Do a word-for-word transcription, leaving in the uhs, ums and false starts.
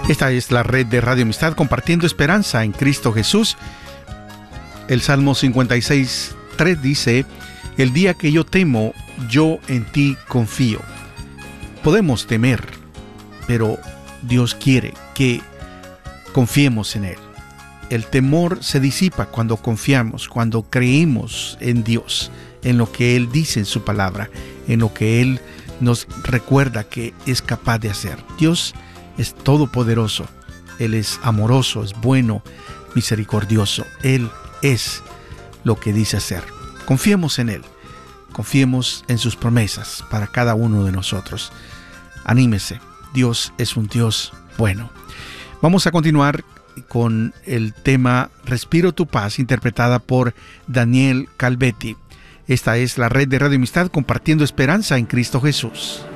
Esta es la red de Radio Amistad, compartiendo esperanza en Cristo Jesús. El Salmo cincuenta y seis, tres dice: el día que yo temo, yo en ti confío. Podemos temer, pero Dios quiere que confiemos en Él. El temor se disipa cuando confiamos, cuando creemos en Dios, en lo que Él dice en su palabra, en lo que Él nos recuerda que es capaz de hacer. Dios es todopoderoso, Él es amoroso, es bueno, misericordioso. Él es lo que dice hacer. Confiemos en Él, confiemos en sus promesas para cada uno de nosotros. Anímese, Dios es un Dios bueno. Vamos a continuar con el tema Respiro tu paz, interpretada por Daniel Calvetti. Esta es la red de Radio Amistad, compartiendo esperanza en Cristo Jesús.